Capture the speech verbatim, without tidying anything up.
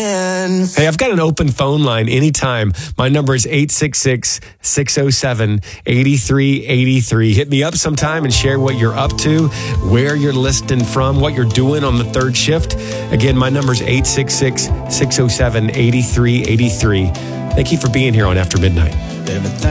ends. Hey, I've got an open phone line anytime. My number is eight six six, six oh seven, eight three eight three. Hit me up sometime and share what you're up to, where you're listening from, what you're doing on the third shift. Again, my number is eight six six, six oh seven, eight three eight three. Thank you for being here on After Midnight. Everything